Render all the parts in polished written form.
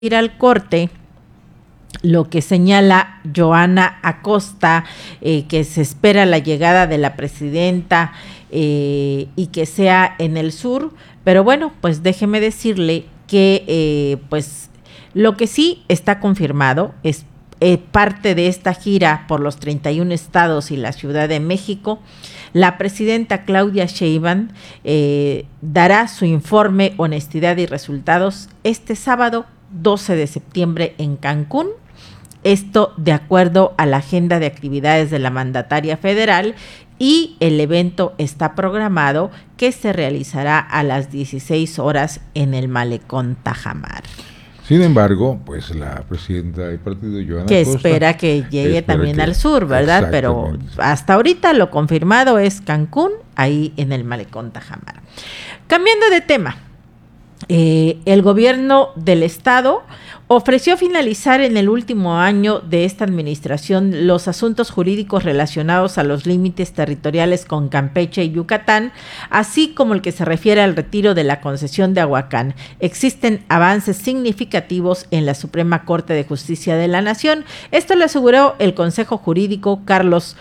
Ir al corte, lo que señala Joana Acosta, que se espera la llegada de la presidenta y que sea en el sur, pero bueno, pues déjeme decirle que pues lo que sí está confirmado es parte de esta gira por los 31 estados y la Ciudad de México. La presidenta Claudia Sheinbaum dará su informe Honestidad y Resultados este sábado 12 de septiembre en Cancún. Esto de acuerdo a la agenda de actividades de la mandataria federal, y el evento está programado que se realizará a las 16 horas en el Malecón Tajamar. Sin embargo, pues la presidenta del partido, Joana que Acosta, espera que llegue también al sur, ¿verdad? Pero hasta ahorita lo confirmado es Cancún, ahí en el Malecón Tajamar. Cambiando de tema, el gobierno del estado ofreció finalizar en el último año de esta administración los asuntos jurídicos relacionados a los límites territoriales con Campeche y Yucatán, así como el que se refiere al retiro de la concesión de Ahuacán. Existen avances significativos en la Suprema Corte de Justicia de la Nación. Esto lo aseguró el consejero jurídico Carlos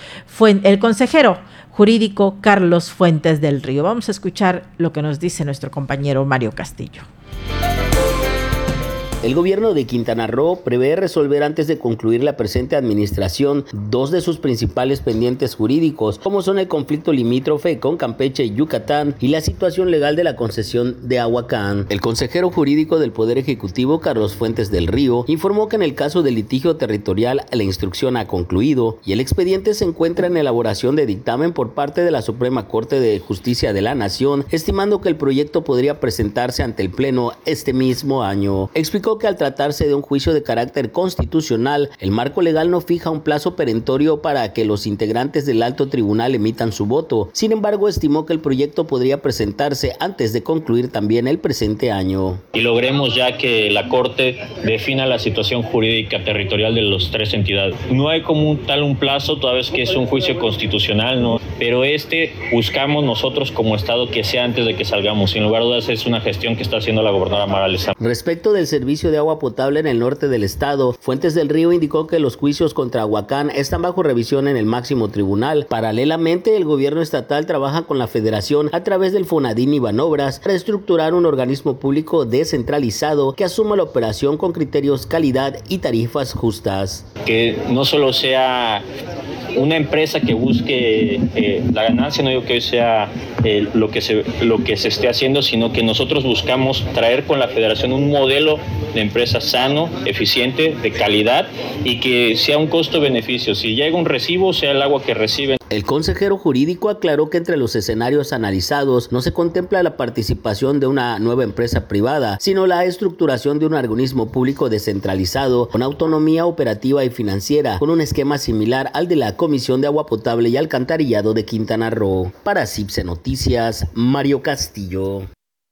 Fuentes del Río. Vamos a escuchar lo que nos dice nuestro compañero Mario Castillo. El gobierno de Quintana Roo prevé resolver antes de concluir la presente administración dos de sus principales pendientes jurídicos, como son el conflicto limítrofe con Campeche y Yucatán y la situación legal de la concesión de Ahuacán. El consejero jurídico del Poder Ejecutivo, Carlos Fuentes del Río, informó que en el caso del litigio territorial la instrucción ha concluido y el expediente se encuentra en elaboración de dictamen por parte de la Suprema Corte de Justicia de la Nación, estimando que el proyecto podría presentarse ante el Pleno este mismo año. Explicó que al tratarse de un juicio de carácter constitucional, el marco legal no fija un plazo perentorio para que los integrantes del alto tribunal emitan su voto. Sin embargo, estimó que el proyecto podría presentarse antes de concluir también el presente año. Y logremos ya que la Corte defina la situación jurídica territorial de las tres entidades. No hay como un plazo, toda vez que es un juicio constitucional, ¿no? Pero buscamos nosotros como Estado que sea antes de que salgamos. Sin lugar a dudas es una gestión que está haciendo la gobernadora Mara Lezama. Respecto del servicio de agua potable en el norte del estado, Fuentes del Río indicó que los juicios contra Ahuacán están bajo revisión en el máximo tribunal. Paralelamente, el gobierno estatal trabaja con la federación a través del Fonadín y Banobras para estructurar un organismo público descentralizado que asuma la operación con criterios, calidad y tarifas justas. Que no solo sea una empresa que busque la ganancia, no digo que sea lo que se esté haciendo, sino que nosotros buscamos traer con la federación un modelo de empresa sano, eficiente, de calidad y que sea un costo-beneficio. Si llega un recibo, sea el agua que reciben. El consejero jurídico aclaró que entre los escenarios analizados no se contempla la participación de una nueva empresa privada, sino la estructuración de un organismo público descentralizado con autonomía operativa y financiera, con un esquema similar al de la Comisión de Agua Potable y Alcantarillado de Quintana Roo. Para CIPSE Noticias, Mario Castillo.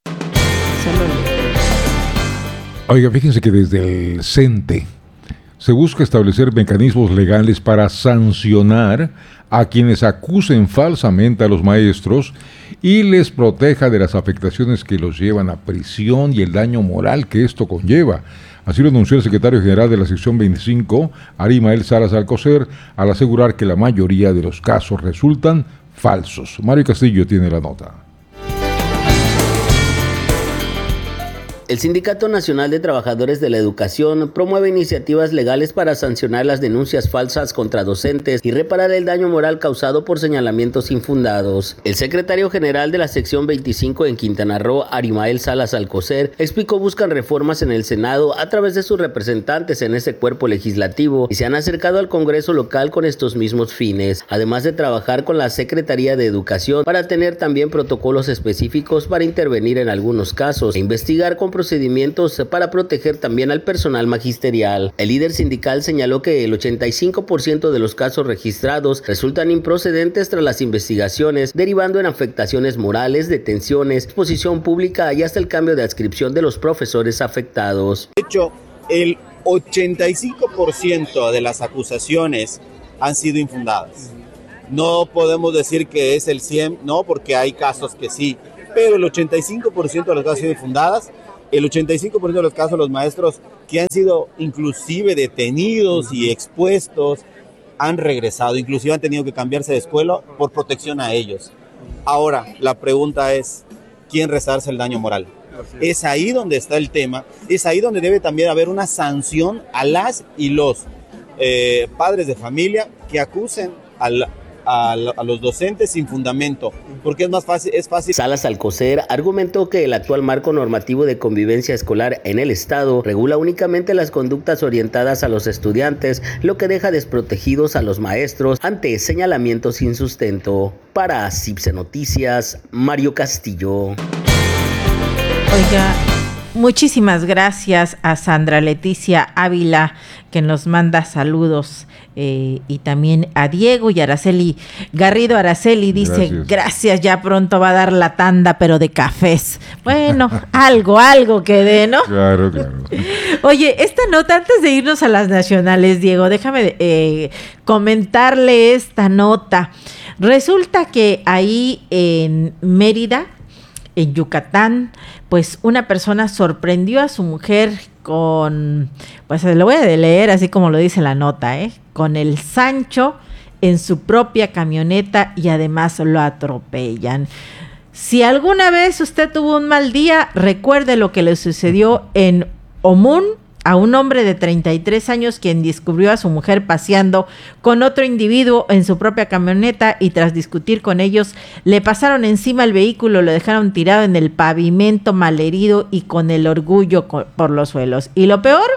Oiga, fíjense que desde el CENTE se busca establecer mecanismos legales para sancionar a quienes acusen falsamente a los maestros y les proteja de las afectaciones que los llevan a prisión y el daño moral que esto conlleva. Así lo anunció el secretario general de la sección 25, Arimael Salas Alcocer, al asegurar que la mayoría de los casos resultan falsos. Mario Castillo tiene la nota. El Sindicato Nacional de Trabajadores de la Educación promueve iniciativas legales para sancionar las denuncias falsas contra docentes y reparar el daño moral causado por señalamientos infundados. El secretario general de la sección 25 en Quintana Roo, Arimael Salas Alcocer, explicó buscan reformas en el Senado a través de sus representantes en ese cuerpo legislativo y se han acercado al Congreso local con estos mismos fines, además de trabajar con la Secretaría de Educación para tener también protocolos específicos para intervenir en algunos casos e investigar con procedimientos para proteger también al personal magisterial. El líder sindical señaló que el 85% de los casos registrados resultan improcedentes tras las investigaciones, derivando en afectaciones morales, detenciones, exposición pública y hasta el cambio de adscripción de los profesores afectados. De hecho, el 85% de las acusaciones han sido infundadas. No podemos decir que es el 100%, no, porque hay casos que sí, pero el 85% de las casos han sido infundadas. el 85% de los casos los maestros que han sido inclusive detenidos y expuestos han regresado, inclusive han tenido que cambiarse de escuela por protección a ellos. Ahora, la pregunta es, ¿quién resarce el daño moral? Es ahí donde está el tema, es ahí donde debe también haber una sanción a las y los padres de familia que acusen a los docentes sin fundamento, porque es fácil. Salas Alcocer argumentó que el actual marco normativo de convivencia escolar en el estado regula únicamente las conductas orientadas a los estudiantes, lo que deja desprotegidos a los maestros ante señalamientos sin sustento. Para CIPSE Noticias, Mario Castillo. Oiga, muchísimas gracias a Sandra Leticia Ávila, que nos manda saludos, y también a Diego y Araceli Garrido. Araceli dice, gracias, ya pronto va a dar la tanda, pero de cafés. Bueno, algo que dé, ¿no? Claro. Oye, esta nota, antes de irnos a las nacionales, Diego, déjame comentarle esta nota. Resulta que ahí en Mérida, en Yucatán, pues una persona sorprendió a su mujer con, pues lo voy a leer así como lo dice la nota, con el Sancho en su propia camioneta y además lo atropellan. Si alguna vez usted tuvo un mal día, recuerde lo que le sucedió en Omún a un hombre de 33 años quien descubrió a su mujer paseando con otro individuo en su propia camioneta y tras discutir con ellos le pasaron encima el vehículo, lo dejaron tirado en el pavimento malherido y con el orgullo por los suelos. Y lo peor,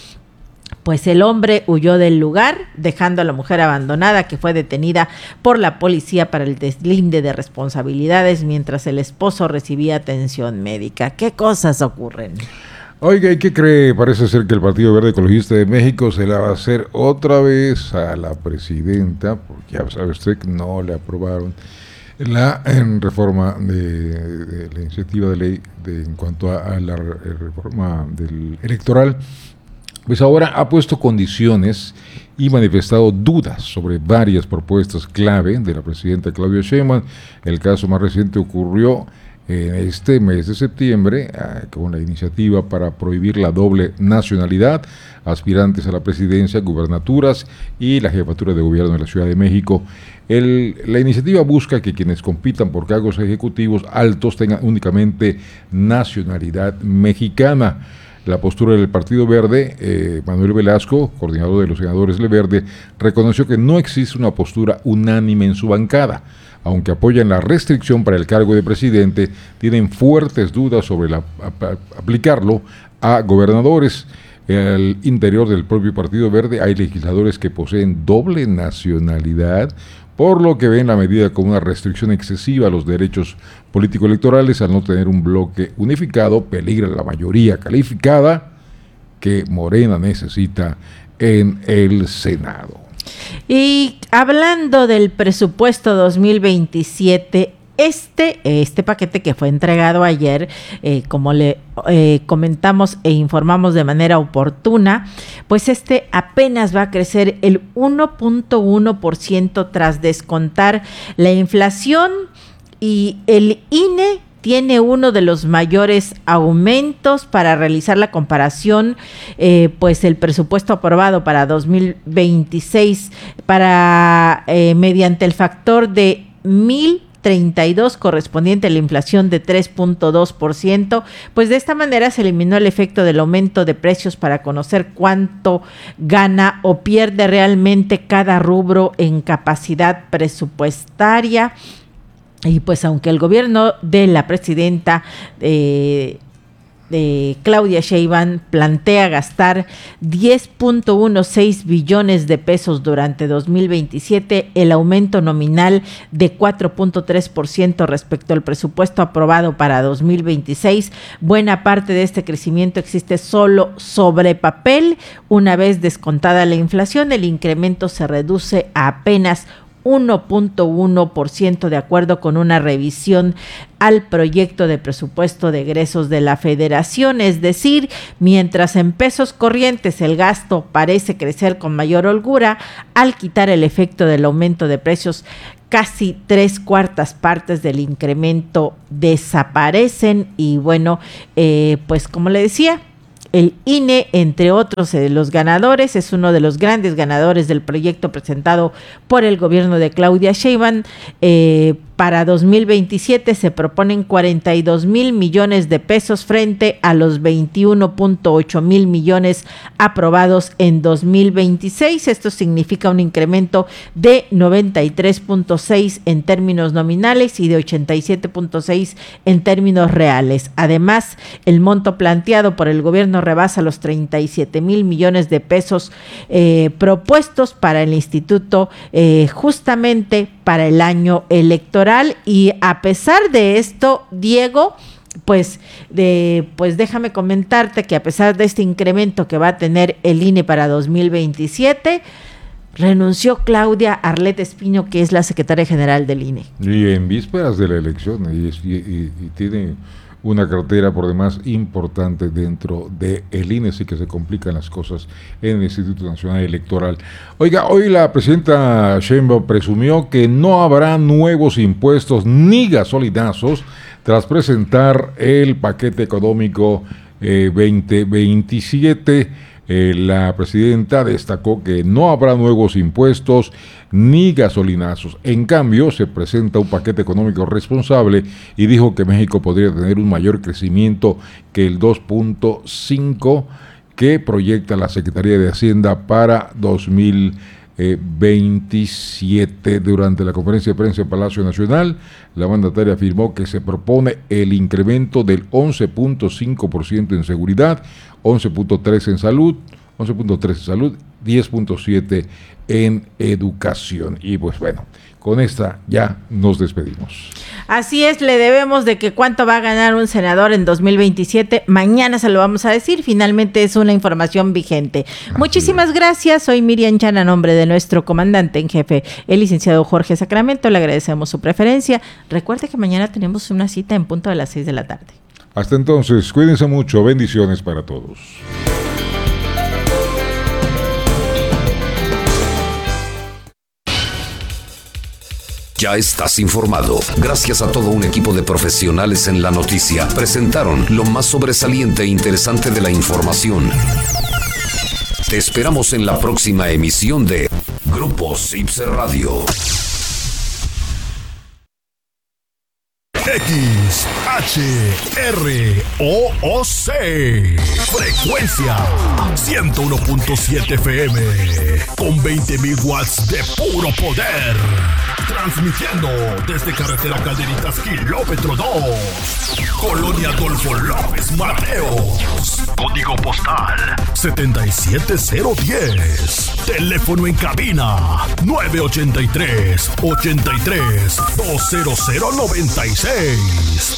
pues el hombre huyó del lugar, dejando a la mujer abandonada, que fue detenida por la policía para el deslinde de responsabilidades mientras el esposo recibía atención médica. ¿Qué cosas ocurren? Oiga, ¿y qué cree? Parece ser que el Partido Verde Ecologista de México se la va a hacer otra vez a la presidenta, porque ya sabe usted que no le aprobaron la reforma de la iniciativa de ley en cuanto a la reforma electoral. Pues ahora ha puesto condiciones y manifestado dudas sobre varias propuestas clave de la presidenta Claudia Sheinbaum. El caso más reciente ocurrió en este mes de septiembre, con la iniciativa para prohibir la doble nacionalidad, aspirantes a la presidencia, gubernaturas y la jefatura de gobierno de la Ciudad de México. La iniciativa busca que quienes compitan por cargos ejecutivos altos tengan únicamente nacionalidad mexicana. La postura del Partido Verde, Manuel Velasco, coordinador de los senadores del Verde, reconoció que no existe una postura unánime en su bancada. Aunque apoyan la restricción para el cargo de presidente, tienen fuertes dudas sobre aplicarlo a gobernadores. Al interior del propio Partido Verde hay legisladores que poseen doble nacionalidad, por lo que ven la medida como una restricción excesiva a los derechos político-electorales. Al no tener un bloque unificado, peligra la mayoría calificada que Morena necesita en el Senado. Y hablando del presupuesto 2027, este paquete que fue entregado ayer, como le comentamos e informamos de manera oportuna, pues apenas va a crecer el 1.1% tras descontar la inflación, y el INE tiene uno de los mayores aumentos para realizar la comparación, pues el presupuesto aprobado para 2026 mediante el factor de 1,032 correspondiente a la inflación de 3.2%, pues de esta manera se eliminó el efecto del aumento de precios para conocer cuánto gana o pierde realmente cada rubro en capacidad presupuestaria. Y pues aunque el gobierno de la presidenta de Claudia Sheinbaum plantea gastar 10.16 billones de pesos durante 2027, el aumento nominal de 4.3% respecto al presupuesto aprobado para 2026, buena parte de este crecimiento existe solo sobre papel. Una vez descontada la inflación, el incremento se reduce a apenas 1.1% de acuerdo con una revisión al proyecto de presupuesto de egresos de la Federación. Es decir, mientras en pesos corrientes el gasto parece crecer con mayor holgura, al quitar el efecto del aumento de precios, casi 3/4 partes del incremento desaparecen. Y bueno, pues como le decía, el INE, entre otros los ganadores, es uno de los grandes ganadores del proyecto presentado por el gobierno de Claudia Sheinbaum. Para 2027 se proponen 42,000 millones de pesos frente a los 21.8 mil millones aprobados en 2026. Esto significa un incremento de 93.6 en términos nominales y de 87.6 en términos reales. Además, el monto planteado por el gobierno rebasa los 37,000 millones de pesos propuestos para el instituto justamente para el año electoral. Y a pesar de esto, Diego, pues déjame comentarte que a pesar de este incremento que va a tener el INE para 2027, renunció Claudia Arlet Espino, que es la secretaria general del INE. Y en vísperas de la elección, y tiene una cartera por demás importante dentro del INE, sí que se complican las cosas en el Instituto Nacional Electoral. Oiga, hoy la presidenta Sheinbaum presumió que no habrá nuevos impuestos ni gasolinazos tras presentar el paquete económico 2027. La presidenta destacó que no habrá nuevos impuestos ni gasolinazos. En cambio, se presenta un paquete económico responsable y dijo que México podría tener un mayor crecimiento que el 2.5 que proyecta la Secretaría de Hacienda para 2027. Durante la conferencia de prensa en Palacio Nacional, la mandataria afirmó que se propone el incremento del 11.5% en seguridad, 11.3 en salud, 10.7 en educación. Y pues bueno, con esta ya nos despedimos. Así es, le debemos de que cuánto va a ganar un senador en 2027. Mañana se lo vamos a decir. Finalmente es una información vigente. Muchísimas gracias. Soy Miriam Chan, a nombre de nuestro comandante en jefe, el licenciado Jorge Sacramento. Le agradecemos su preferencia. Recuerde que mañana tenemos una cita en punto de las 6 de la tarde. Hasta entonces, cuídense mucho. Bendiciones para todos. Ya estás informado. Gracias a todo un equipo de profesionales en la noticia. Presentaron lo más sobresaliente e interesante de la información. Te esperamos en la próxima emisión de Grupo CIPSE Radio. XHROOC frecuencia 101.7 FM con 20,000 watts de puro poder, transmitiendo desde carretera Calderitas kilómetro 2, Colonia Adolfo López Mateos, código postal 77010, teléfono en cabina 983 83 20096.